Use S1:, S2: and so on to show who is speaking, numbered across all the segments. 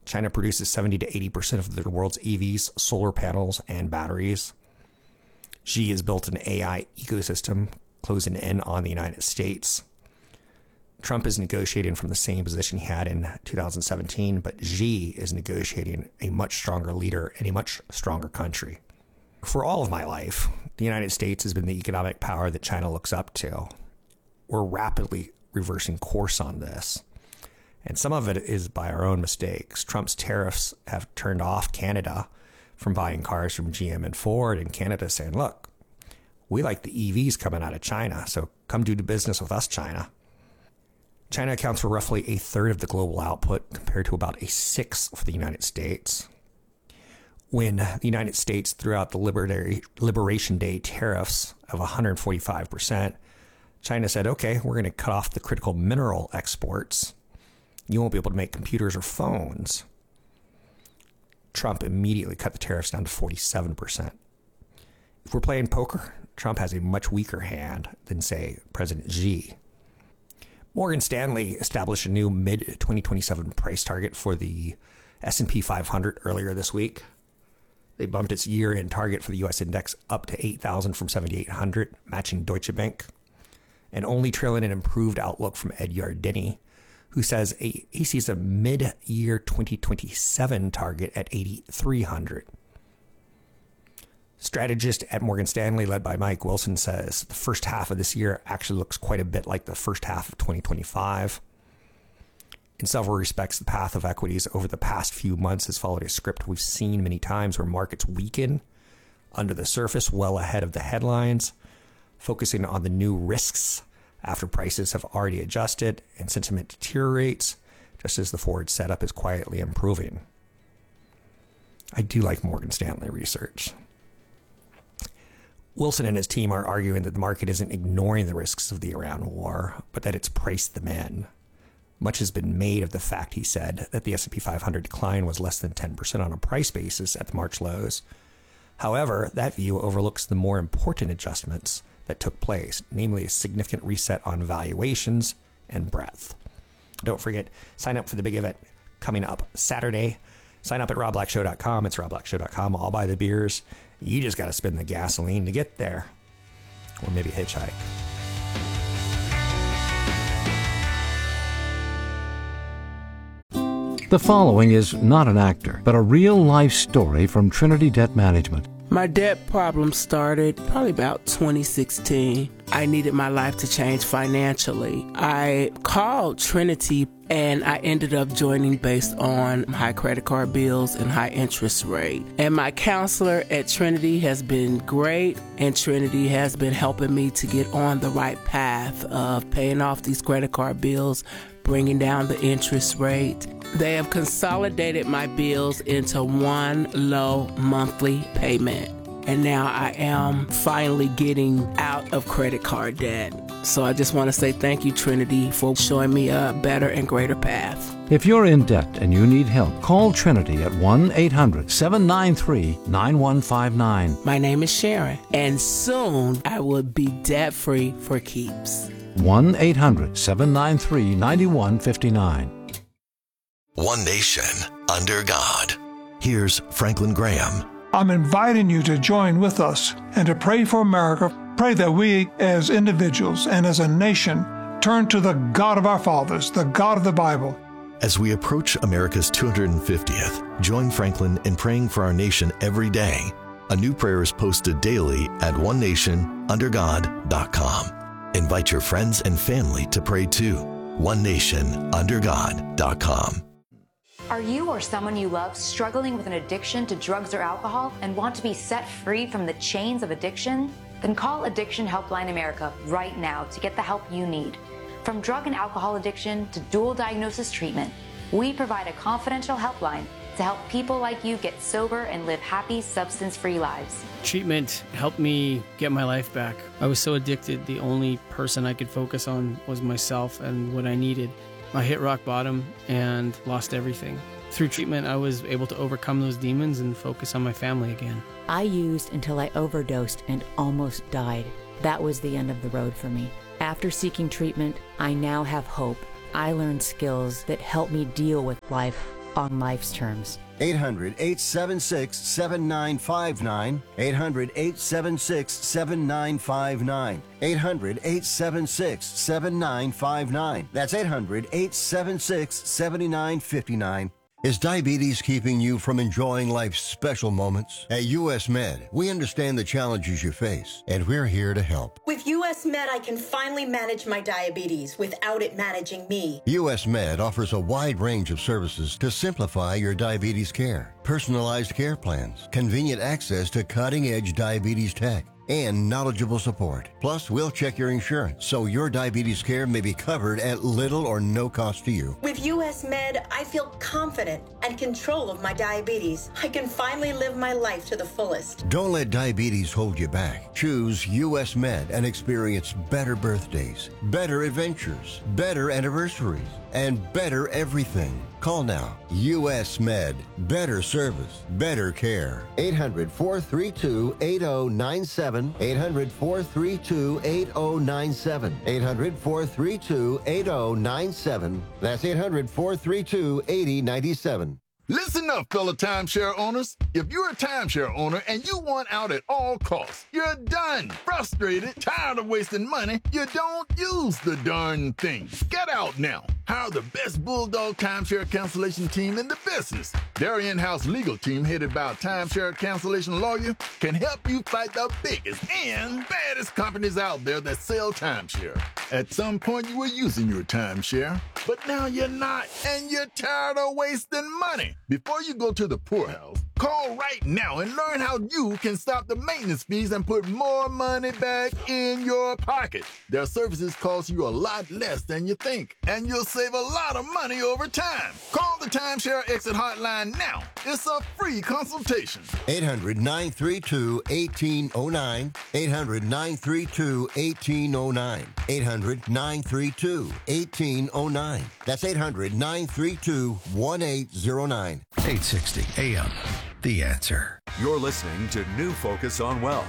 S1: China produces 70 to 80% of the world's EVs, solar panels, and batteries. Xi has built an AI ecosystem closing in on the United States. Trump is negotiating from the same position he had in 2017, but Xi is negotiating a much stronger leader in a much stronger country. For all of my life, the United States has been the economic power that China looks up to. We're rapidly reversing course on this. And some of it is by our own mistakes. Trump's tariffs have turned off Canada from buying cars from GM and Ford, and Canada saying, look, we like the EVs coming out of China, so come do business with us, China. China accounts for roughly a third of the global output compared to about a sixth for the United States. When the United States threw out the Liberation Day tariffs of 145%, China said, okay, we're going to cut off the critical mineral exports. You won't be able to make computers or phones. Trump immediately cut the tariffs down to 47%. If we're playing poker, Trump has a much weaker hand than, say, President Xi. Morgan Stanley established a new mid-2027 price target for the S&P 500 earlier this week. They bumped its year-end target for the U.S. index up to 8,000 from 7,800, matching Deutsche Bank, and only trailing an improved outlook from Ed Yardeni, who says he sees a mid-year 2027 target at 8,300. Strategist at Morgan Stanley, led by Mike Wilson, says the first half of this year actually looks quite a bit like the first half of 2025. In several respects, the path of equities over the past few months has followed a script we've seen many times where markets weaken under the surface well ahead of the headlines, focusing on the new risks after prices have already adjusted and sentiment deteriorates, just as the forward setup is quietly improving. I do like Morgan Stanley research. Wilson and his team are arguing that the market isn't ignoring the risks of the Iran war, but that it's priced them in. Much has been made of the fact, he said, that the S&P 500 decline was less than 10% on a price basis at the March lows. However, that view overlooks the more important adjustments that took place, namely a significant reset on valuations and breadth. Don't forget, sign up for the big event coming up Saturday. Sign up at robblackshow.com. It's robblackshow.com. I'll buy the beers. You just got to spend the gasoline to get there. Or maybe hitchhike.
S2: The following is not an actor, but a real-life story from Trinity Debt Management.
S3: My debt problem started probably about 2016. I needed my life to change financially. I called Trinity and I ended up joining based on high credit card bills and high interest rate. And my counselor at Trinity has been great, and Trinity has been helping me to get on the right path of paying off these credit card bills, bringing down the interest rate. They have consolidated my bills into one low monthly payment. And now I am finally getting out of credit card debt. So I just want to say thank you, Trinity, for showing me a better and greater path.
S2: If you're in debt and you need help, call Trinity at 1-800-793-9159.
S3: My name is Sharon, and soon I will be debt-free for keeps.
S2: 1-800-793-9159.
S4: One nation under God. Here's Franklin Graham.
S5: I'm inviting you to join with us and to pray for America. Pray that we as individuals and as a nation turn to the God of our fathers, the God of the Bible.
S4: As we approach America's 250th, join Franklin in praying for our nation every day. A new prayer is posted daily at onenationundergod.com. Invite your friends and family to pray too. onenationundergod.com.
S6: Are you or someone you love struggling with an addiction to drugs or alcohol and want to be set free from the chains of addiction? Then call Addiction Helpline America right now to get the help you need. From drug and alcohol addiction to dual diagnosis treatment, we provide a confidential helpline to help people like you get sober and live happy, substance-free lives.
S7: Treatment helped me get my life back. I was so addicted, the only person I could focus on was myself and what I needed. I hit rock bottom and lost everything. Through treatment, I was able to overcome those demons and focus on my family again.
S8: I used until I overdosed and almost died. That was the end of the road for me. After seeking treatment, I now have hope. I learned skills that help me deal with life. on life's terms.
S9: 800-876-7959. 800-876-7959. 800-876-7959. That's 800-876-7959. Is diabetes keeping you from enjoying life's special moments? At US Med, we understand the challenges you face, and we're here to help.
S10: With US Med, I can finally manage my diabetes without it managing me.
S9: US Med offers a wide range of services to simplify your diabetes care. Personalized care plans, convenient access to cutting-edge diabetes tech, and knowledgeable support. Plus, we'll check your insurance so your diabetes care may be covered at little or no cost to you.
S10: With US Med, I feel confident and control of my diabetes. I can finally live my life to the fullest.
S9: Don't let diabetes hold you back. Choose US Med and experience better birthdays, better adventures, better anniversaries, and better everything. Call now. US Med. Better service. Better care. 800-432-8097. 800-432-8097. 800-432-8097. That's 800-432-8097.
S11: Listen up, fellow timeshare owners. If you're a timeshare owner and you want out at all costs, you're done, frustrated, tired of wasting money, you don't use the darn thing. Get out now. Hire the best Bulldog timeshare cancellation team in the business. Their in-house legal team, headed by a timeshare cancellation lawyer, can help you fight the biggest and baddest companies out there that sell timeshare. At some point, you were using your timeshare, but now you're not, and you're tired of wasting money. Before you go to the poorhouse, call right now and learn how you can stop the maintenance fees and put more money back in your pocket. Their services cost you a lot less than you think, and you'll save a lot of money over time. Call the Timeshare Exit Hotline now. It's a free consultation.
S9: 800-932-1809. 800-932-1809. 800-932-1809. That's 800-932-1809.
S12: 860 AM. The Answer.
S13: You're listening to New Focus on Wealth.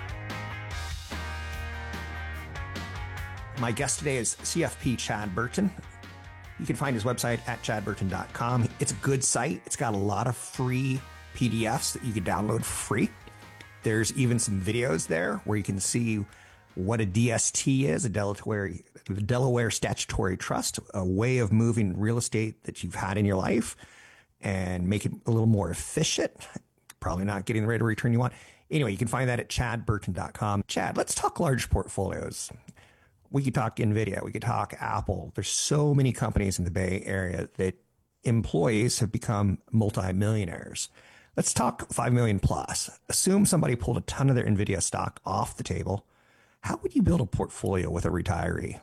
S1: My guest today is CFP Chad Burton. You can find his website at chadburton.com. It's a good site. It's got a lot of free PDFs that you can download for free. There's even some videos there where you can see what a DST is, the Delaware Statutory Trust, a way of moving real estate that you've had in your life and make it a little more efficient. Probably not getting the rate of return you want. Anyway, you can find that at chadburton.com. Chad, let's talk large portfolios. We could talk NVIDIA. We could talk Apple. There's so many companies in the Bay Area that employees have become multimillionaires. Let's talk 5 million plus. Assume somebody pulled a ton of their NVIDIA stock off the table. How would you build a portfolio with a retiree?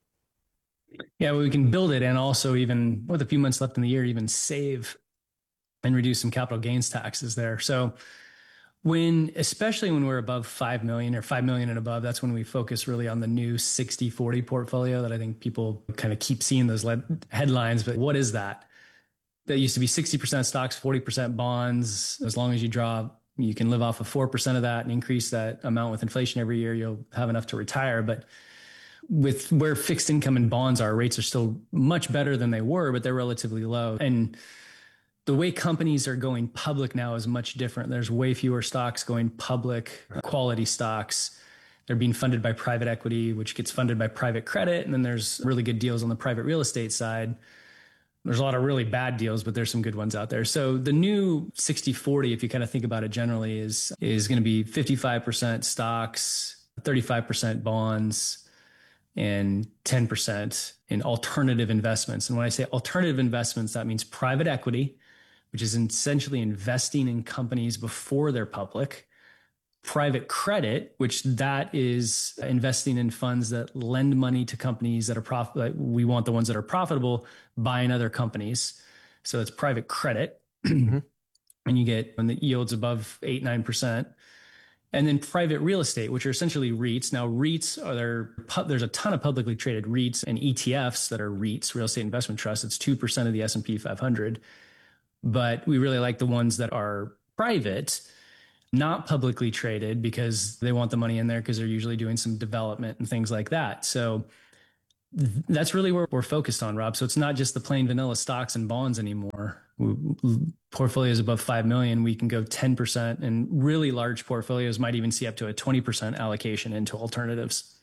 S7: Yeah, well, we can build it and also even with a few months left in the year, even save and reduce some capital gains taxes there. So especially when we're above 5 million or 5 million and above, that's when we focus really on the new 60-40 portfolio that I think people kind of keep seeing those headlines. But what is that? That used to be 60% stocks, 40% bonds. As long as you can live off of 4% of that and increase that amount with inflation every year, you'll have enough to retire. But with where fixed income and bonds are, rates are still much better than they were, but they're relatively low. And the way companies are going public now is much different. There's way fewer stocks going public, quality stocks. They're being funded by private equity, which gets funded by private credit. And then there's really good deals on the private real estate side. There's a lot of really bad deals, but there's some good ones out there. So the new 60-40, if you kind of think about it generally, is going to be 55% stocks, 35% bonds, and 10% in alternative investments. And when I say alternative investments, that means private equity, which is essentially investing in companies before they're public. Private credit, which that is investing in funds that lend money to companies that are we want the ones that are profitable, buying other companies. So it's private credit. And you get when the yield's above 8-9%. And then private real estate, which are essentially REITs. Now, REITs there's a ton of publicly traded REITs and ETFs that are REITs, real estate investment trusts. It's 2% of the S&P 500. But we really like the ones that are private, not publicly traded, because they want the money in there because they're usually doing some development and things like that. So
S14: That's really where we're focused on, Rob. So it's not just the plain vanilla stocks and bonds anymore. Portfolios above 5 million, we can go 10%, and really large portfolios might even see up to a 20% allocation into alternatives.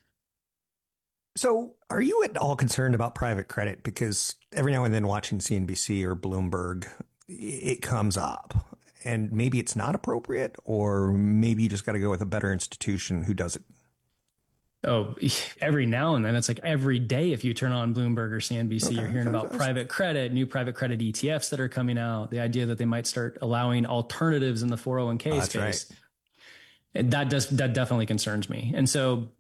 S1: So are you at all concerned about private credit? Because every now and then watching CNBC or Bloomberg, it comes up, and maybe it's not appropriate, or maybe you just got to go with a better institution who does it.
S14: Oh, every now and then. It's like every day if you turn on Bloomberg or CNBC, you're hearing about private credit, new private credit ETFs that are coming out, the idea that they might start allowing alternatives in the 401k space. Right. And that definitely concerns me. And so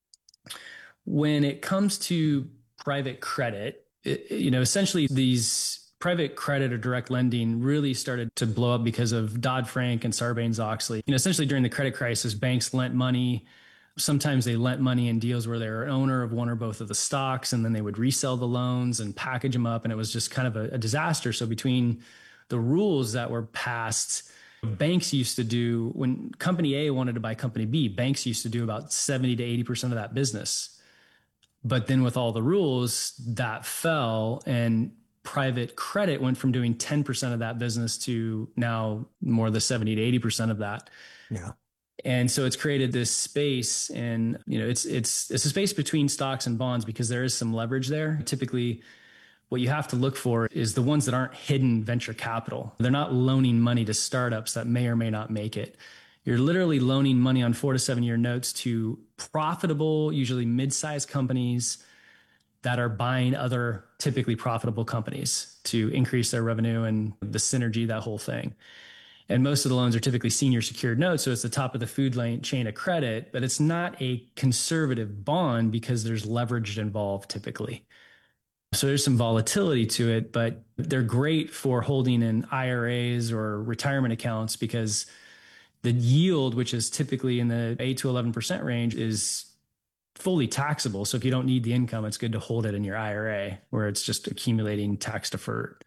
S14: when it comes to private credit, essentially these private credit or direct lending really started to blow up because of Dodd-Frank and Sarbanes-Oxley. Essentially during the credit crisis, banks lent money. Sometimes they lent money in deals where they were an owner of one or both of the stocks, and then they would resell the loans and package them up. And it was just kind of a disaster. So between the rules that were passed, banks used to do, when company A wanted to buy company B, banks used to do about 70 to 80% of that business. But then with all the rules, that fell, and private credit went from doing 10% of that business to now more the 70 to 80% of that.
S1: Yeah.
S14: And so it's created this space, and it's a space between stocks and bonds because there is some leverage there. Typically, what you have to look for is the ones that aren't hidden venture capital. They're not loaning money to startups that may or may not make it. You're literally loaning money on 4 to 7 year notes to profitable, usually mid-sized companies that are buying other typically profitable companies to increase their revenue and the synergy, that whole thing. And most of the loans are typically senior secured notes. So it's the top of the food chain of credit, but it's not a conservative bond because there's leverage involved typically. So there's some volatility to it, but they're great for holding in IRAs or retirement accounts because the yield, which is typically in the 8 to 11% range, is fully taxable. So if you don't need the income, it's good to hold it in your IRA where it's just accumulating tax deferred.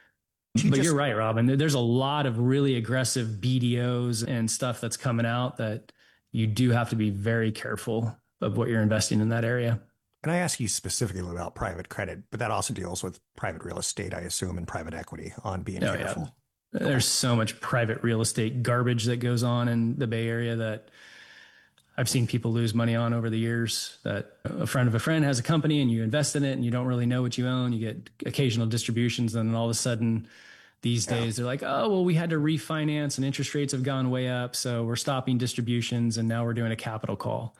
S14: But you're right, Robin. There's a lot of really aggressive BDOs and stuff that's coming out that you do have to be very careful of what you're investing in that area.
S1: And I ask you specifically about private credit, but that also deals with private real estate, I assume, and private equity on being careful.
S14: Yeah. There's so much private real estate garbage that goes on in the Bay Area that I've seen people lose money on over the years. That a friend of a friend has a company and you invest in it and you don't really know what you own. You get occasional distributions, and then all of a sudden these days they're like, oh, well, we had to refinance and interest rates have gone way up, so we're stopping distributions and now we're doing a capital call.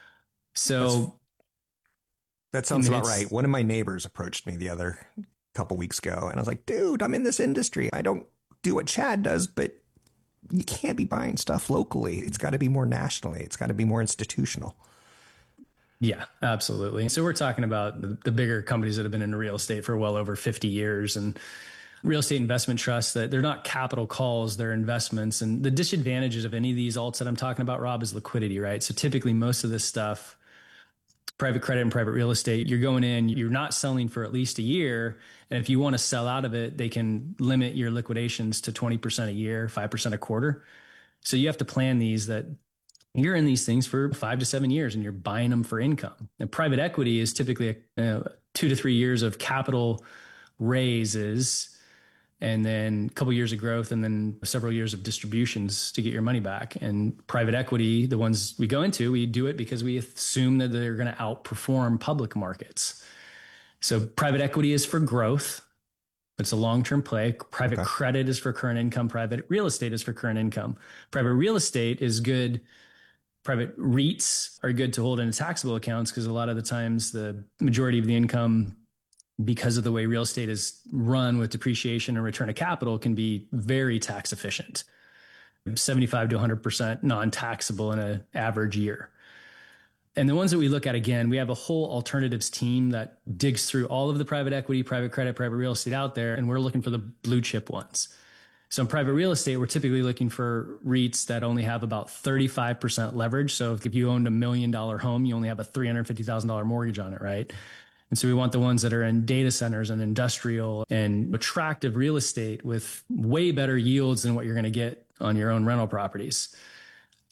S14: So
S1: that sounds about right. One of my neighbors approached me the other couple weeks ago, and I was like, dude, I'm in this industry. I don't do what Chad does, but you can't be buying stuff locally. It's got to be more nationally. It's got to be more institutional.
S14: Yeah, absolutely. So we're talking about the bigger companies that have been in real estate for well over 50 years, and real estate investment trusts that they're not capital calls, they're investments. And the disadvantages of any of these alts that I'm talking about, Rob, is liquidity, right? So typically most of this stuff, private credit and private real estate, you're going in, you're not selling for at least a year. And if you want to sell out of it, they can limit your liquidations to 20% a year, 5% a quarter. So you have to plan these that you're in these things for 5 to 7 years and you're buying them for income. And private equity is typically 2 to 3 years of capital raises, and then a couple of years of growth, and then several years of distributions to get your money back. And private equity, the ones we go into, we do it because we assume that they're going to outperform public markets. So private equity is for growth. It's a long-term play. Private credit is for current income. Private real estate is for current income. Private real estate is good. Private REITs are good to hold in taxable accounts because a lot of the times the majority of the income, because of the way real estate is run with depreciation and return of capital, can be very tax efficient, 75 to 100% non-taxable in an average year. And the ones that we look at, again, we have a whole alternatives team that digs through all of the private equity, private credit, private real estate out there, and we're looking for the blue chip ones. So in private real estate, we're typically looking for REITs that only have about 35% leverage. So if you owned $1 million home, you only have a $350,000 mortgage on it, right? And so we want the ones that are in data centers and industrial and attractive real estate with way better yields than what you're going to get on your own rental properties.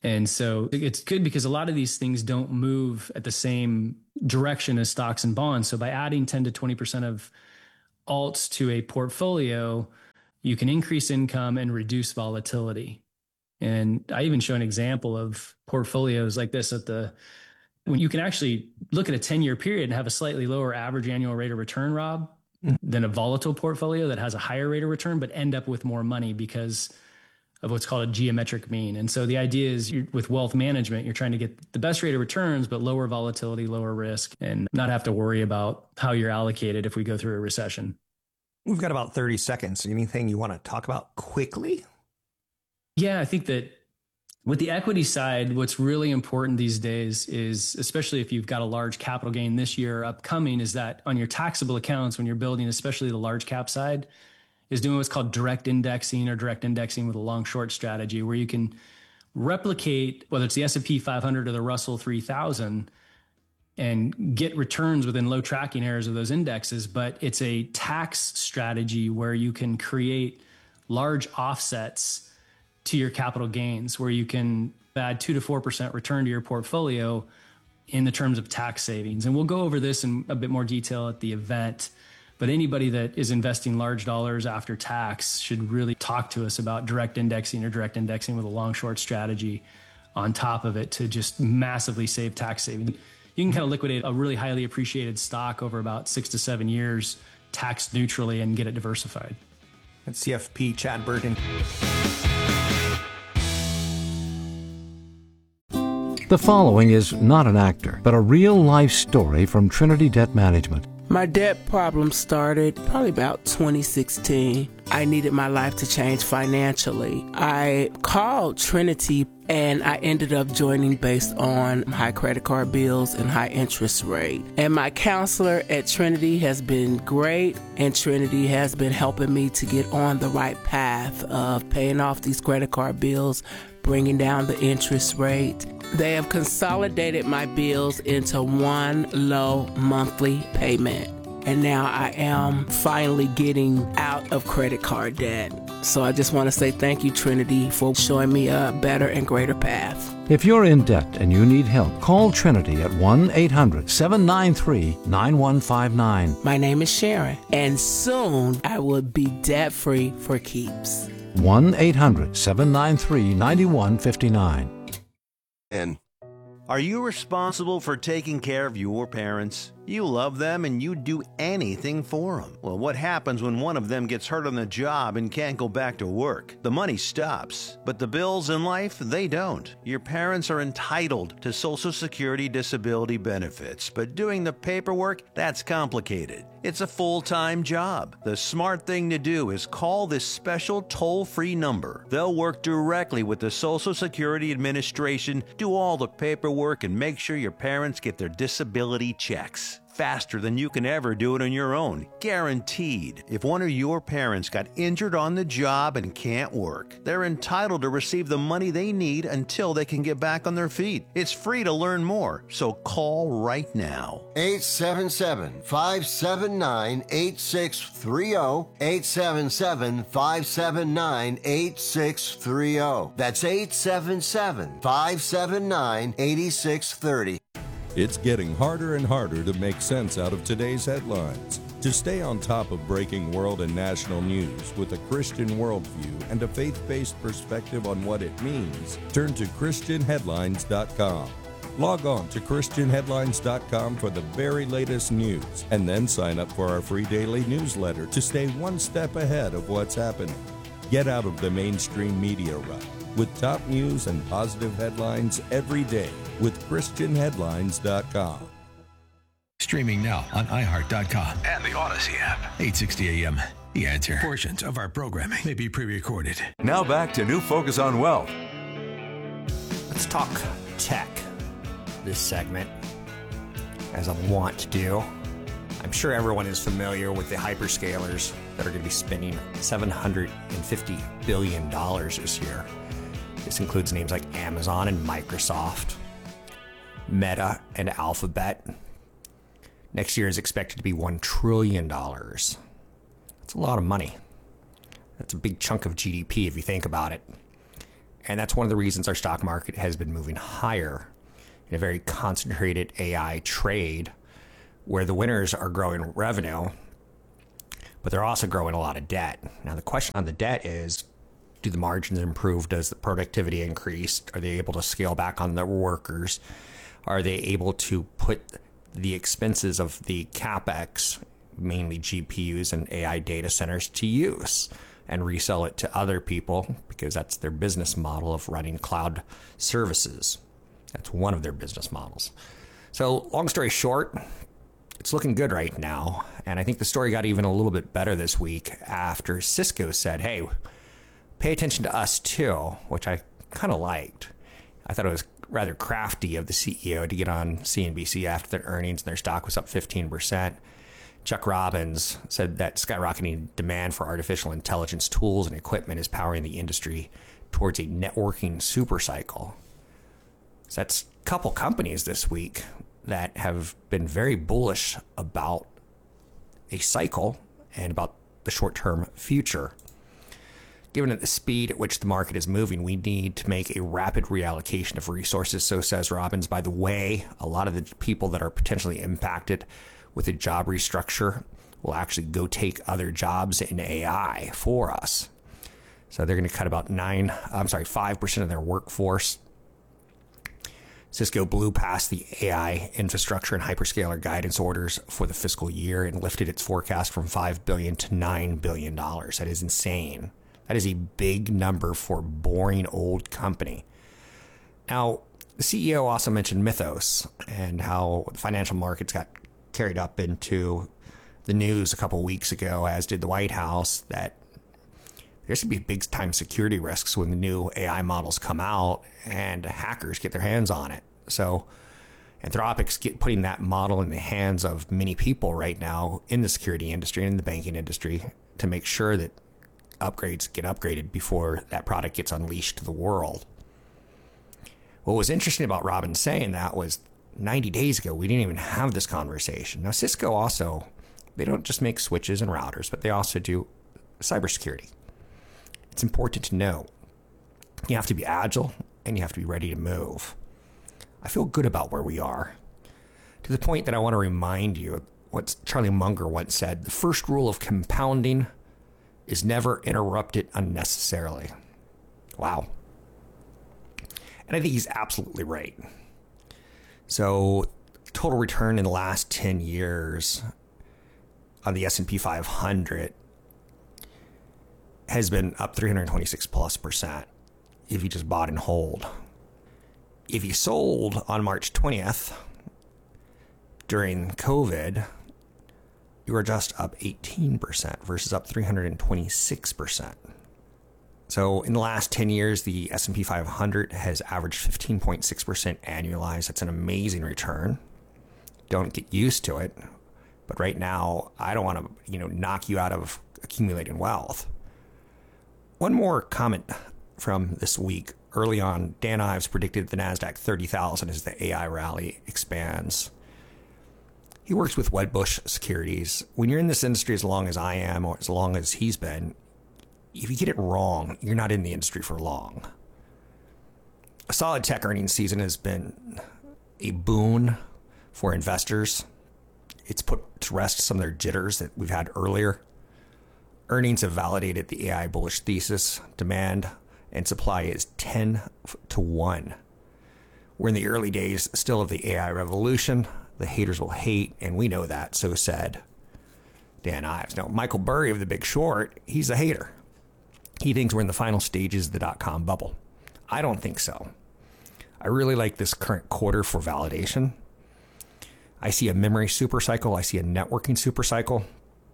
S14: And so it's good because a lot of these things don't move at the same direction as stocks and bonds. So by adding 10 to 20% of alts to a portfolio, you can increase income and reduce volatility. And I even show an example of portfolios like this when you can actually look at a 10-year period and have a slightly lower average annual rate of return, Rob, than a volatile portfolio that has a higher rate of return, but end up with more money because of what's called a geometric mean. And so the idea is with wealth management, you're trying to get the best rate of returns, but lower volatility, lower risk, and not have to worry about how you're allocated if we go through a recession.
S1: We've got about 30 seconds. Anything you want to talk about quickly?
S14: Yeah, I think that with the equity side, what's really important these days is, especially if you've got a large capital gain this year upcoming, is that on your taxable accounts, when you're building, especially the large cap side, is doing what's called direct indexing or direct indexing with a long short strategy, where you can replicate, whether it's the S&P 500 or the Russell 3000, and get returns within low tracking errors of those indexes. But it's a tax strategy where you can create large offsets to your capital gains, where you can add 2 to 4% return to your portfolio in the terms of tax savings. And we'll go over this in a bit more detail at the event. But anybody that is investing large dollars after tax should really talk to us about direct indexing or direct indexing with a long short strategy on top of it to just massively save tax savings. You can kind of liquidate a really highly appreciated stock over about 6 to 7 years tax neutrally and get it diversified.
S1: That's CFP Chad Burton.
S2: The following is not an actor, but a real-life story from Trinity Debt Management.
S3: My debt problem started probably about 2016. I needed my life to change financially. I called Trinity and I ended up joining based on high credit card bills and high interest rate. And my counselor at Trinity has been great, and Trinity has been helping me to get on the right path of paying off these credit card bills, bringing down the interest rate. They have consolidated my bills into one low monthly payment. And now I am finally getting out of credit card debt. So I just want to say thank you, Trinity, for showing me a better and greater path.
S2: If you're in debt and you need help, call Trinity at 1-800-793-9159.
S3: My name is Sharon, and soon I will be debt-free for keeps.
S2: 1-800-793-9159.
S15: And are you responsible for taking care of your parents? You love them and you'd do anything for them. Well, what happens when one of them gets hurt on the job and can't go back to work? The money stops, but the bills in life, they don't. Your parents are entitled to Social Security disability benefits, but doing the paperwork, that's complicated. It's a full-time job. The smart thing to do is call this special toll-free number. They'll work directly with the Social Security Administration, do all the paperwork, and make sure your parents get their disability checks. Faster than you can ever do it on your own. Guaranteed. If one of your parents got injured on the job and can't work, they're entitled to receive the money they need until they can get back on their feet. It's free to learn more, so call right now.
S9: 877-579-8630. 877-579-8630. That's 877-579-8630.
S16: It's getting harder and harder to make sense out of today's headlines. To stay on top of breaking world and national news with a Christian worldview and a faith-based perspective on what it means, turn to ChristianHeadlines.com. Log on to ChristianHeadlines.com for the very latest news, and then sign up for our free daily newsletter to stay one step ahead of what's happening. Get out of the mainstream media rut with top news and positive headlines every day with ChristianHeadlines.com.
S12: Streaming now on iHeart.com and the Odyssey app. 860 AM. The Answer. Portions of our programming may be pre-recorded.
S13: Now back to New Focus on Wealth.
S1: Let's talk tech this segment, as I want to do. I'm sure everyone is familiar with the hyperscalers that are going to be spending $750 billion this year. This includes names like Amazon and Microsoft, Meta and Alphabet. Next year is expected to be $1 trillion. That's a lot of money. That's a big chunk of GDP if you think about it. And that's one of the reasons our stock market has been moving higher in a very concentrated AI trade where the winners are growing revenue, but they're also growing a lot of debt. Now, the question on the debt is, do the margins improve? Does the productivity increase? Are they able to scale back on their workers? Are they able to put the expenses of the CapEx, mainly GPUs and AI data centers, to use and resell it to other people? Because that's their business model of running cloud services. That's one of their business models. So long story short, it's looking good right now. And I think the story got even a little bit better this week after Cisco said, hey, pay attention to us too, which I kind of liked. I thought it was rather crafty of the CEO to get on CNBC after their earnings and their stock was up 15%. Chuck Robbins said that skyrocketing demand for artificial intelligence tools and equipment is powering the industry towards a networking supercycle. So that's a couple companies this week that have been very bullish about a cycle and about the short-term future. Given the speed at which the market is moving, we need to make a rapid reallocation of resources, so says Robbins. By the way, a lot of the people that are potentially impacted with a job restructure will actually go take other jobs in AI for us. So they're going to cut about 5% of their workforce. Cisco blew past the AI infrastructure and hyperscaler guidance orders for the fiscal year and lifted its forecast from $5 billion to $9 billion. That is insane. That is a big number for a boring old company. Now, the CEO also mentioned Mythos and how the financial markets got carried up into the news a couple of weeks ago, as did the White House, that there's going to be big time security risks when the new AI models come out and hackers get their hands on it. So Anthropic's putting that model in the hands of many people right now in the security industry and in the banking industry to make sure that upgrades get upgraded before that product gets unleashed to the world. What was interesting about Robbins saying that was 90 days ago, we didn't even have this conversation. Now, Cisco also, they don't just make switches and routers, but they also do cybersecurity. It's important to know you have to be agile and you have to be ready to move. I feel good about where we are, to the point that I want to remind you of what Charlie Munger once said: the first rule of compounding is never interrupt it unnecessarily. Wow. And I think he's absolutely right. So total return in the last 10 years on the S&P 500 has been up 326+% if you just bought and hold. If you sold on March 20th during COVID, you were just up 18% versus up 326%. So in the last 10 years, the S&P 500 has averaged 15.6% annualized. That's an amazing return. Don't get used to it. But right now, I don't want to, knock you out of accumulating wealth. One more comment from this week. Early on, Dan Ives predicted the NASDAQ 30,000 as the AI rally expands. He works with Wedbush Securities. When you're in this industry as long as I am, or as long as he's been, if you get it wrong, you're not in the industry for long. A solid tech earnings season has been a boon for investors. It's put to rest some of their jitters that we've had earlier. Earnings have validated the AI bullish thesis. Demand and supply is 10 to 1. We're in the early days still of the AI revolution. The haters will hate, and we know that, so said Dan Ives. Now, Michael Burry of The Big Short, he's a hater. He thinks we're in the final stages of the dot-com bubble. I don't think so. I really like this current quarter for validation. I see a memory supercycle. I see a networking supercycle.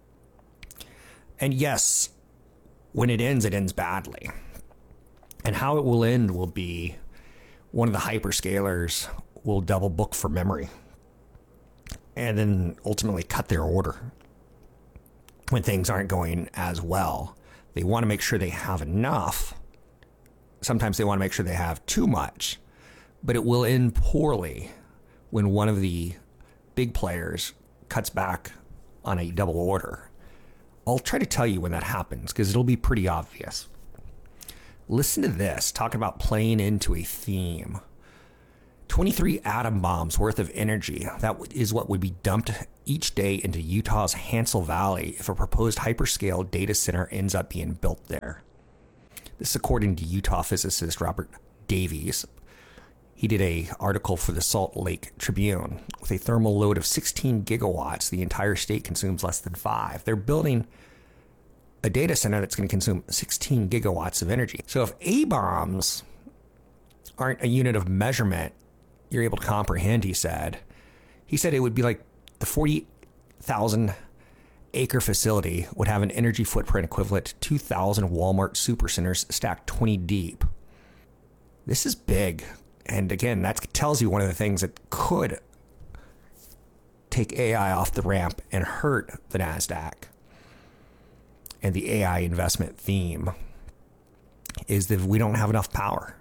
S1: And yes, when it ends badly. And how it will end will be one of the hyperscalers will double book for memory and then ultimately cut their order when things aren't going as well. They want to make sure they have enough. Sometimes they want to make sure they have too much, but it will end poorly when one of the big players cuts back on a double order. I'll try to tell you when that happens because it'll be pretty obvious. Listen to this, talking about playing into a theme. 23 atom bombs worth of energy. That is what would be dumped each day into Utah's Hansel Valley if a proposed hyperscale data center ends up being built there. This is according to Utah physicist Robert Davies. He did an article for the Salt Lake Tribune. With a thermal load of 16 gigawatts, the entire state consumes less than 5. They're building a data center that's going to consume 16 gigawatts of energy. So if A-bombs aren't a unit of measurement you're able to comprehend, he said it would be like the 40,000 acre facility would have an energy footprint equivalent to 2,000 Walmart supercenters stacked 20 deep. This is big. And again, that tells you one of the things that could take AI off the ramp and hurt the NASDAQ. And the AI investment theme is that we don't have enough power.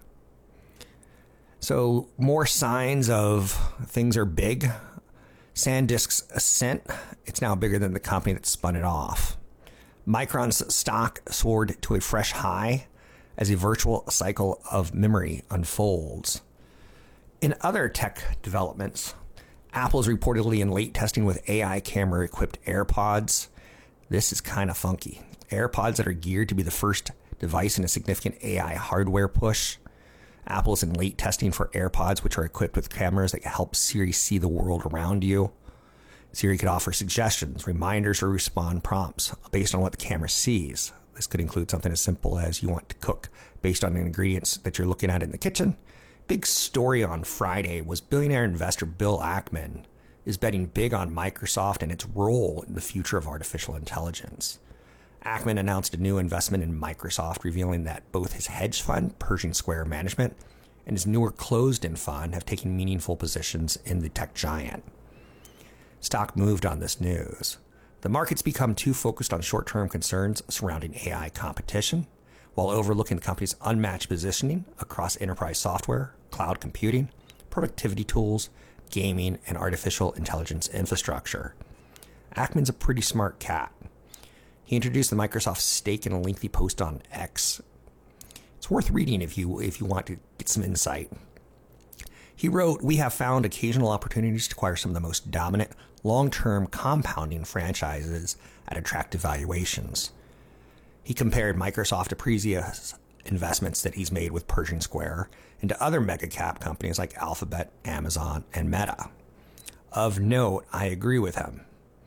S1: So more signs of things are big. SanDisk's Ascent, it's now bigger than the company that spun it off. Micron's stock soared to a fresh high as a virtual cycle of memory unfolds. In other tech developments, Apple is reportedly in late testing with AI camera-equipped AirPods. This is kind of funky. AirPods that are geared to be the first device in a significant AI hardware push. Apple is in late testing for AirPods, which are equipped with cameras that help Siri see the world around you. Siri could offer suggestions, reminders, or respond prompts based on what the camera sees. This could include something as simple as you want to cook based on the ingredients that you're looking at in the kitchen. Big story on Friday was billionaire investor Bill Ackman is betting big on Microsoft and its role in the future of artificial intelligence. Ackman announced a new investment in Microsoft, revealing that both his hedge fund, Pershing Square Management, and his newer closed-end fund have taken meaningful positions in the tech giant. Stock moved on this news. The market's become too focused on short-term concerns surrounding AI competition, while overlooking the company's unmatched positioning across enterprise software, cloud computing, productivity tools, gaming, and artificial intelligence infrastructure. Ackman's a pretty smart cat. He introduced the Microsoft stake in a lengthy post on X. It's worth reading if you want to get some insight. He wrote, "We have found occasional opportunities to acquire some of the most dominant, long-term compounding franchises at attractive valuations." He compared Microsoft to previous investments that he's made with Pershing Square and to other mega-cap companies like Alphabet, Amazon, and Meta. Of note, I agree with him.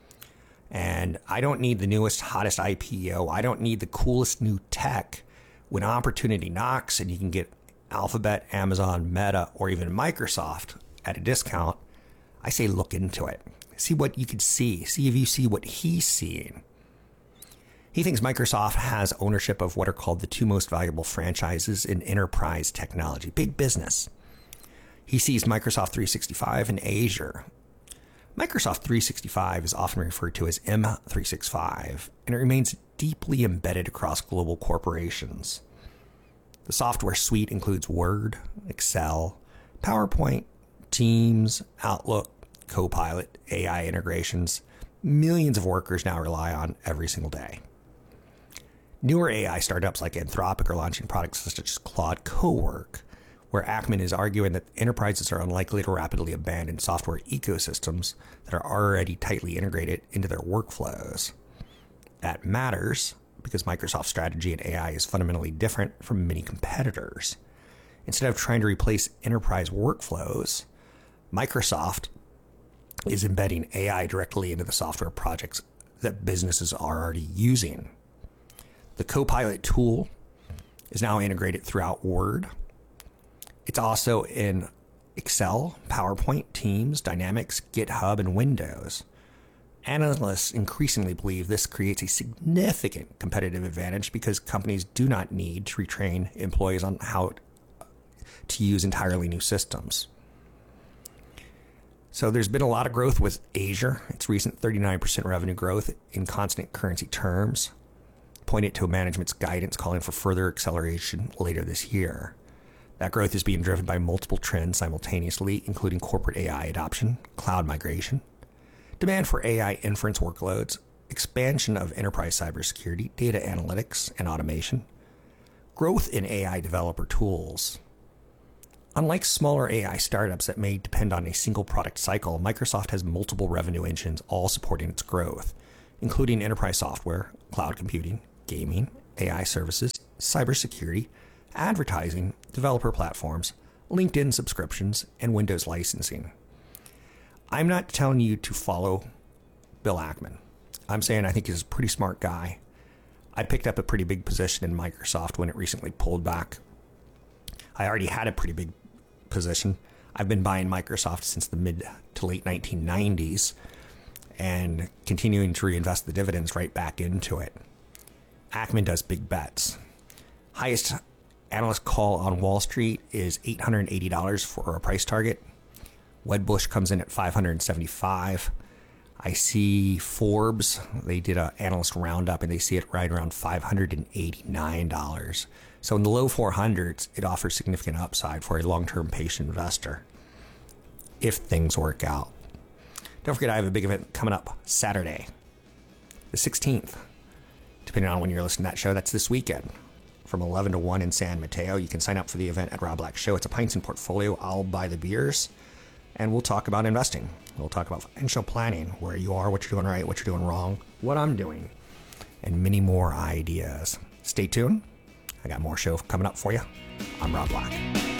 S1: And I don't need the newest, hottest IPO. I don't need the coolest new tech. When opportunity knocks and you can get Alphabet, Amazon, Meta, or even Microsoft at a discount, I say look into it. See what you could see. See if you see what he's seeing. He thinks Microsoft has ownership of what are called the two most valuable franchises in enterprise technology, big business. He sees Microsoft 365 and Azure. Microsoft 365 is often referred to as M365, and it remains deeply embedded across global corporations. The software suite includes Word, Excel, PowerPoint, Teams, Outlook, Copilot, AI integrations. Millions of workers now rely on every single day. Newer AI startups like Anthropic are launching products such as Claude Cowork, where Ackman is arguing that enterprises are unlikely to rapidly abandon software ecosystems that are already tightly integrated into their workflows. That matters because Microsoft's strategy in AI is fundamentally different from many competitors. Instead of trying to replace enterprise workflows, Microsoft is embedding AI directly into the software projects that businesses are already using. The Copilot tool is now integrated throughout Word. It's also in Excel, PowerPoint, Teams, Dynamics, GitHub, and Windows. Analysts increasingly believe this creates a significant competitive advantage because companies do not need to retrain employees on how to use entirely new systems. So there's been a lot of growth with Azure. Its recent 39% revenue growth in constant currency terms pointed to management's guidance calling for further acceleration later this year. That growth is being driven by multiple trends simultaneously, including corporate AI adoption, cloud migration, demand for AI inference workloads, expansion of enterprise cybersecurity, data analytics and automation, Growth in AI developer tools. Unlike smaller AI startups that may depend on a single product cycle, Microsoft has multiple revenue engines all supporting its growth, including enterprise software, cloud computing, gaming, AI services, cybersecurity, advertising, developer platforms, LinkedIn subscriptions, and Windows licensing. I'm not telling you to follow Bill Ackman. I'm saying I think he's a pretty smart guy. I picked up a pretty big position in Microsoft when it recently pulled back. I already had a pretty big position. I've been buying Microsoft since the mid to late 1990s and continuing to reinvest the dividends right back into it. Ackman does big bets. Highest analyst call on Wall Street is $880 for a price target. Wedbush comes in at $575. I see Forbes, they did an analyst roundup and they see it right around $589. So in the low 400s, it offers significant upside for a long-term patient investor if things work out. Don't forget, I have a big event coming up Saturday, the 16th. Depending on when you're listening to that show, that's this weekend from 11 to 1 in San Mateo. You can sign up for the event at Rob Black Show. It's a pints and portfolio. I'll buy the beers. And we'll talk about investing. We'll talk about financial planning, where you are, what you're doing right, what you're doing wrong, what I'm doing, and many more ideas. Stay tuned. I got more show coming up for you. I'm Rob Black.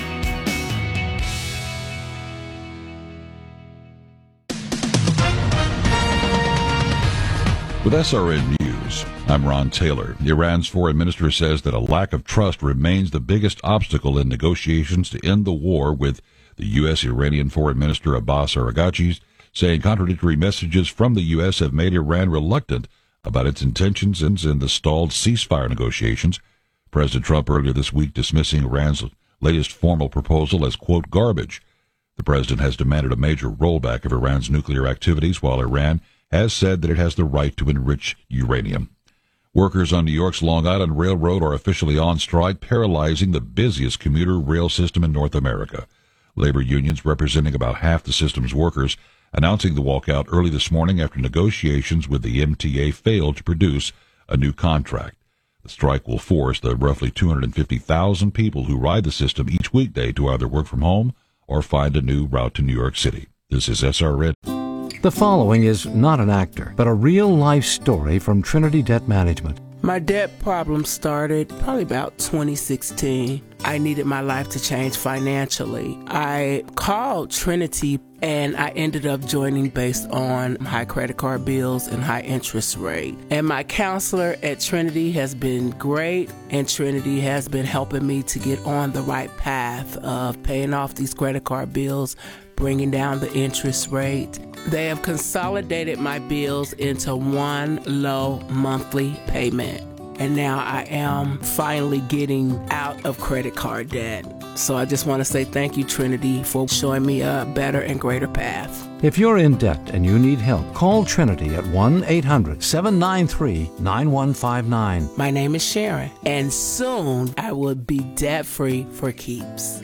S17: With SRN News, I'm Ron Taylor. Iran's foreign minister says that a lack of trust remains the biggest obstacle in negotiations to end the war, with the U.S. Iranian Foreign Minister Abbas Araghchi saying contradictory messages from the U.S. have made Iran reluctant about its intentions in the stalled ceasefire negotiations. President Trump earlier this week dismissing Iran's latest formal proposal as, quote, garbage. The president has demanded a major rollback of Iran's nuclear activities, while Iran has said that it has the right to enrich uranium. Workers on New York's Long Island Railroad are officially on strike, paralyzing the busiest commuter rail system in North America. Labor unions representing about half the system's workers announcing the walkout early this morning after negotiations with the MTA failed to produce a new contract. The strike will force the roughly 250,000 people who ride the system each weekday to either work from home or find a new route to New York City. This is SRN.
S2: The following is not an actor, but a real-life story from Trinity Debt Management.
S3: My debt problem started probably about 2016. I needed my life to change financially. I called Trinity and I ended up joining based on high credit card bills and high interest rate. And my counselor at Trinity has been great, and Trinity has been helping me to get on the right path of paying off these credit card bills, bringing down the interest rate. They have consolidated my bills into one low monthly payment. And now I am finally getting out of credit card debt. So I just want to say thank you, Trinity, for showing me a better and greater path.
S2: If you're in debt and you need help, call Trinity at 1-800-793-9159.
S3: My name is Sharon, and soon I will be debt-free for keeps.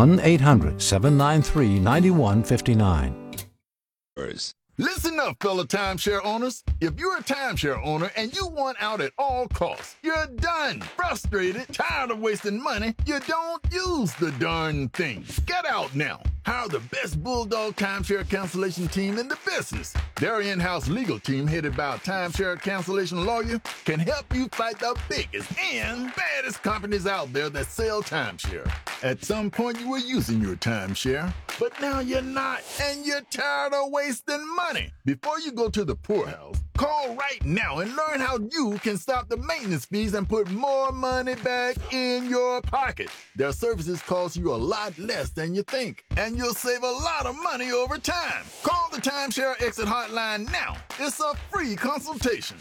S2: 1-800-793-9159.
S11: Listen up, fellow timeshare owners. If you're a timeshare owner and you want out at all costs, you're done, frustrated, tired of wasting money, you don't use the darn thing. Get out now. Hire the best Bulldog timeshare cancellation team in the business. Their in-house legal team, headed by a timeshare cancellation lawyer, can help you fight the biggest and baddest companies out there that sell timeshare. At some point, you were using your timeshare, but now you're not, and you're tired of wasting money. Before you go to the poorhouse, call right now and learn how you can stop the maintenance fees and put more money back in your pocket. Their services cost you a lot less than you think, and you'll save a lot of money over time. Call the Timeshare Exit Hotline now. It's a free consultation.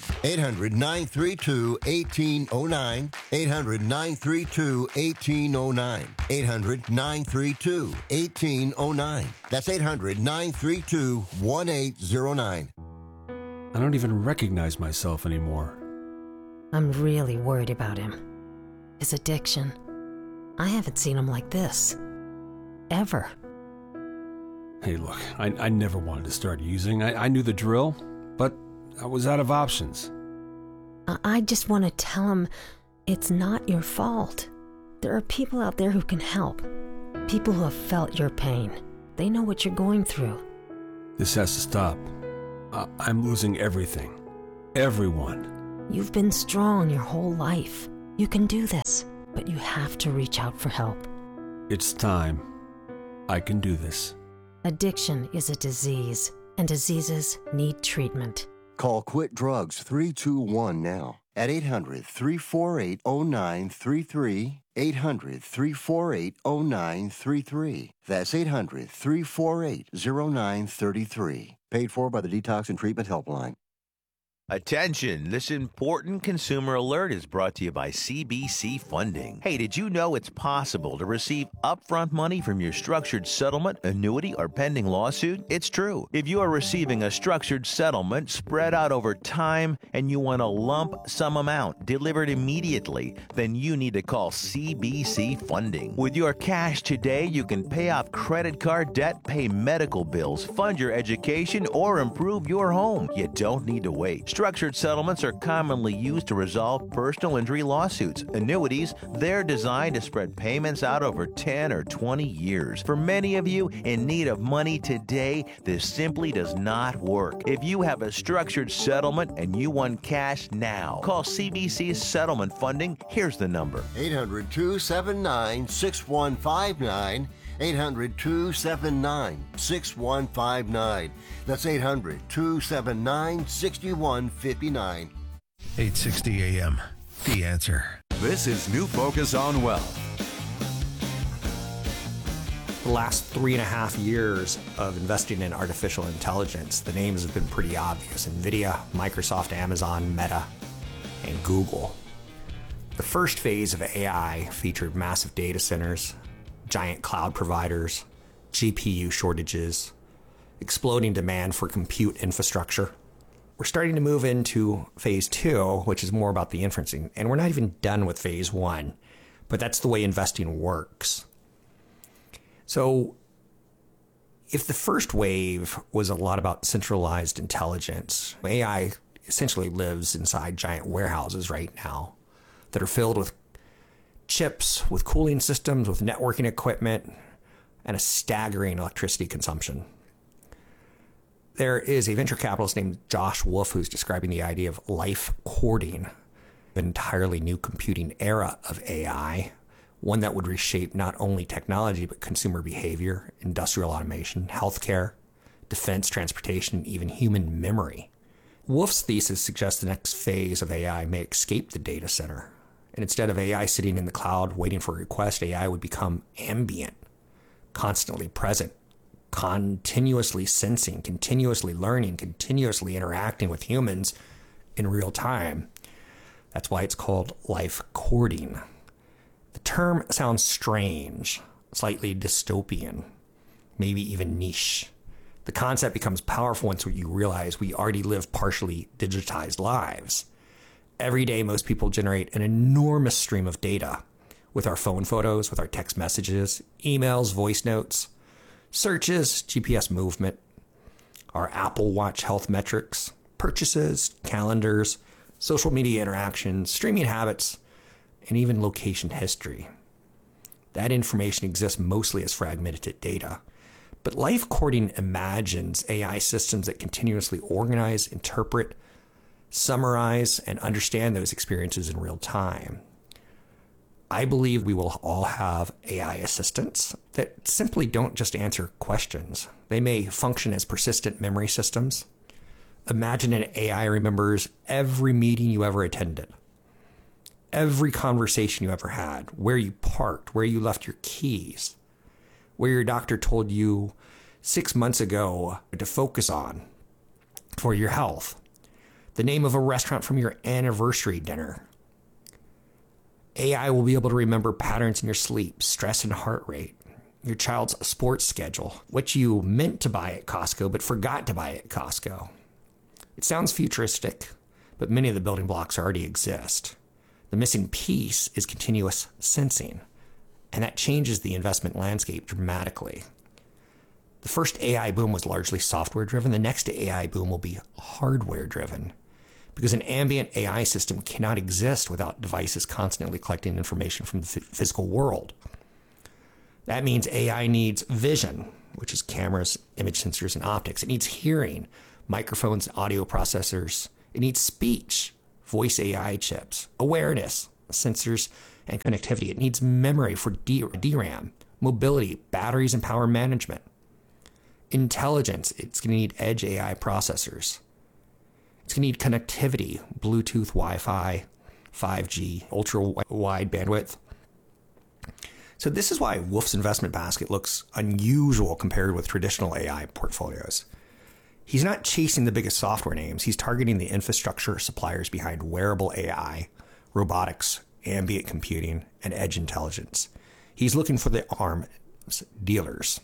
S9: 800-932-1809. 800-932-1809. 800-932-1809. That's 800-932-1809.
S18: I don't even recognize myself anymore.
S19: I'm really worried about him. His addiction. I haven't seen him like this. Ever.
S18: Hey, look, I never wanted to start using. I knew the drill, but I was out of options.
S19: I just want to tell him it's not your fault. There are people out there who can help. People who have felt your pain. They know what you're going through.
S18: This has to stop. I'm losing everything. Everyone.
S19: You've been strong your whole life. You can do this, but you have to reach out for help.
S18: It's time. I can do this.
S19: Addiction is a disease, and diseases need treatment.
S9: Call Quit Drugs 321 now at 800-348-0933, 800-348-0933. That's 800-348-0933. Paid for by the Detox and Treatment Helpline.
S15: Attention, this important consumer alert is brought to you by CBC Funding. Hey, did you know it's possible to receive upfront money from your structured settlement, annuity, or pending lawsuit? It's true. If you are receiving a structured settlement spread out over time and you want a lump sum amount delivered immediately, then you need to call CBC Funding. With your cash today, you can pay off credit card debt, pay medical bills, fund your education, or improve your home. You don't need to wait. Structured settlements are commonly used to resolve personal injury lawsuits. Annuities, they're designed to spread payments out over 10 or 20 years. For many of you in need of money today, this simply does not work. If you have a structured settlement and you want cash now, call CBC's Settlement Funding. Here's the number.
S9: 800-279-6159. 800-279-6159. That's 800-279-6159.
S12: 860 AM. The Answer.
S13: This is New Focus on Wealth.
S1: The last 3.5 years of investing in artificial intelligence, the names have been pretty obvious. NVIDIA, Microsoft, Amazon, Meta, and Google. The first phase of AI featured massive data centers, giant cloud providers, GPU shortages, exploding demand for compute infrastructure. We're starting to move into phase 2, which is more about the inferencing, and we're not even done with phase 1, but that's the way investing works. So if the first wave was a lot about centralized intelligence, AI essentially lives inside giant warehouses right now that are filled with chips, with cooling systems, with networking equipment, and a staggering electricity consumption. There is a venture capitalist named Josh Wolf who's describing the idea of life courting, an entirely new computing era of AI, one that would reshape not only technology, but consumer behavior, industrial automation, healthcare, defense, transportation, even human memory. Wolf's thesis suggests the next phase of AI may escape the data center. And instead of AI sitting in the cloud waiting for a request, AI would become ambient, constantly present, continuously sensing, continuously learning, continuously interacting with humans in real time. That's why it's called life courting. The term sounds strange, slightly dystopian, maybe even niche. The concept becomes powerful once you realize we already live partially digitized lives. Every day, most people generate an enormous stream of data with our phone photos, with our text messages, emails, voice notes, searches, GPS movement, our Apple Watch health metrics, purchases, calendars, social media interactions, streaming habits, and even location history. That information exists mostly as fragmented data. But life courting imagines AI systems that continuously organize, interpret, summarize, and understand those experiences in real time. I believe we will all have AI assistants that simply don't just answer questions. They may function as persistent memory systems. Imagine an AI remembers every meeting you ever attended, every conversation you ever had, where you parked, where you left your keys, where your doctor told you 6 months ago to focus on for your health, the name of a restaurant from your anniversary dinner. AI will be able to remember patterns in your sleep, stress and heart rate, your child's sports schedule, what you meant to buy at Costco but forgot to buy at Costco. It sounds futuristic, but many of the building blocks already exist. The missing piece is continuous sensing, and that changes the investment landscape dramatically. The first AI boom was largely software-driven. The next AI boom will be hardware-driven. because an ambient AI system cannot exist without devices constantly collecting information from the physical world. That means AI needs vision, which is cameras, image sensors, and optics. It needs hearing, microphones, audio processors. It needs speech, voice AI chips, awareness, sensors, and connectivity. It needs memory for DRAM, mobility, batteries, and power management. Intelligence, it's going to need edge AI processors. It's going to need connectivity, Bluetooth, Wi-Fi, 5G, ultra-wide bandwidth. So this is why Wolf's investment basket looks unusual compared with traditional AI portfolios. He's not chasing the biggest software names. He's targeting the infrastructure suppliers behind wearable AI, robotics, ambient computing, and edge intelligence. He's looking for the arms dealers.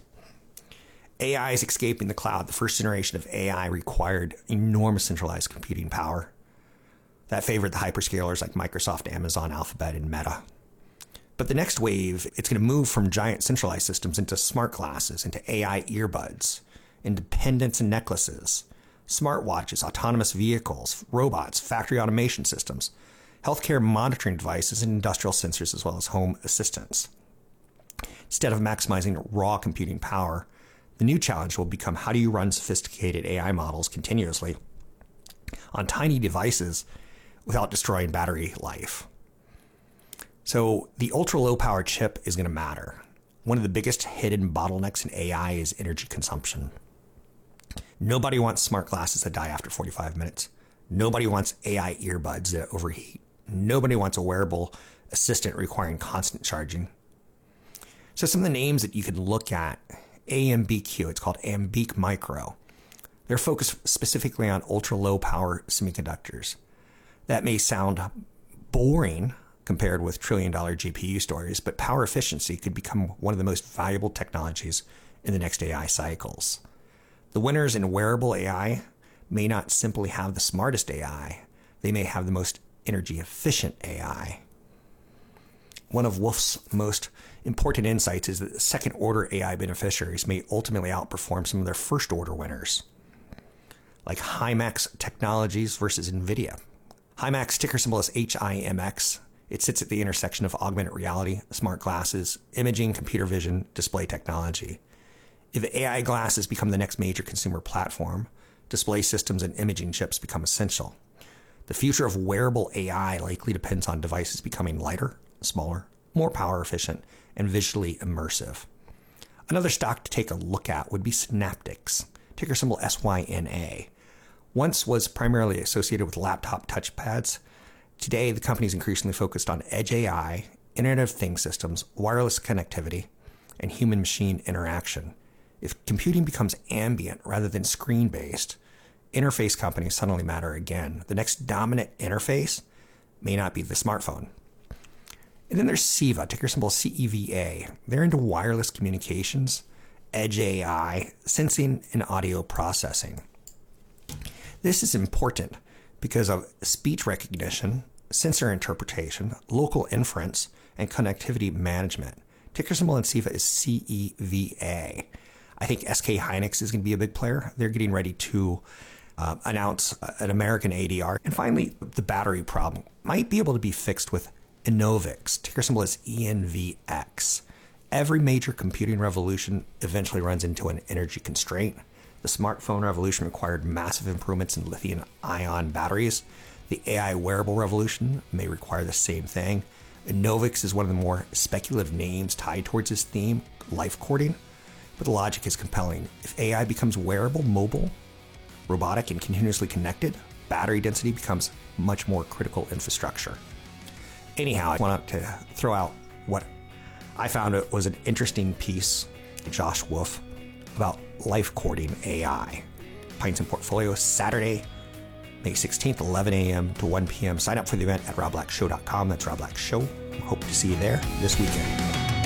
S1: AI is escaping the cloud. The first generation of AI required enormous centralized computing power. That favored the hyperscalers like Microsoft, Amazon, Alphabet, and Meta. But the next wave, it's going to move from giant centralized systems into smart glasses, into AI earbuds, independence and necklaces, smartwatches, autonomous vehicles, robots, factory automation systems, healthcare monitoring devices, and industrial sensors, as well as home assistants. Instead of maximizing raw computing power, the new challenge will become how do you run sophisticated AI models continuously on tiny devices without destroying battery life. So the ultra-low power chip is going to matter. One of the biggest hidden bottlenecks in AI is energy consumption. Nobody wants smart glasses that die after 45 minutes. Nobody wants AI earbuds that overheat. Nobody wants a wearable assistant requiring constant charging. So some of the names that you can look at, AMBQ, it's called Ambiq Micro. They're focused specifically on ultra-low power semiconductors. That may sound boring compared with trillion-dollar GPU stories, but power efficiency could become one of the most valuable technologies in the next AI cycles. The winners in wearable AI may not simply have the smartest AI, they may have the most energy-efficient AI. One of Wolf's most important insights is that the second-order AI beneficiaries may ultimately outperform some of their first-order winners, like Himax Technologies versus NVIDIA. Himax, ticker symbol is HIMX. It sits at the intersection of augmented reality, smart glasses, imaging, computer vision, display technology. If AI glasses become the next major consumer platform, display systems and imaging chips become essential. The future of wearable AI likely depends on devices becoming lighter, smaller, more power efficient, and visually immersive. Another stock to take a look at would be Synaptics, ticker symbol SYNA. Once was primarily associated with laptop touchpads. Today, the company is increasingly focused on edge AI, Internet of Things systems, wireless connectivity, and human-machine interaction. If computing becomes ambient rather than screen-based, interface companies suddenly matter again. The next dominant interface may not be the smartphone. And then there's CEVA, ticker symbol CEVA. They're into wireless communications, edge AI, sensing, and audio processing. This is important because of speech recognition, sensor interpretation, local inference, and connectivity management. Ticker symbol in CEVA is CEVA. I think SK Hynix is going to be a big player. They're getting ready to announce an American ADR. And finally, the battery problem might be able to be fixed with Enovix. Ticker symbol is ENVX. Every major computing revolution eventually runs into an energy constraint. The smartphone revolution required massive improvements in lithium-ion batteries. The AI wearable revolution may require the same thing. Enovix is one of the more speculative names tied towards this theme, life courting. But the logic is compelling. If AI becomes wearable, mobile, robotic, and continuously connected, battery density becomes much more critical infrastructure. Anyhow, I wanted to throw out what I found it was an interesting piece, Josh Wolf, about life courting AI. Pints and Portfolio, Saturday, May 16th, 11 a.m. to 1 p.m. Sign up for the event at robblackshow.com. That's Rob Black Show. Hope to see you there this weekend.